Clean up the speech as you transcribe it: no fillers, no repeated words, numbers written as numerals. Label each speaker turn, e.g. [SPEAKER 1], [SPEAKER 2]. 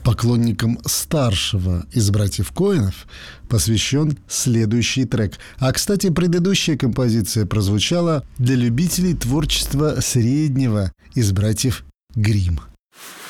[SPEAKER 1] поклонникам старшего из братьев Коэнов посвящен следующий трек. А, кстати, предыдущая композиция прозвучала для любителей творчества среднего из братьев Гримм.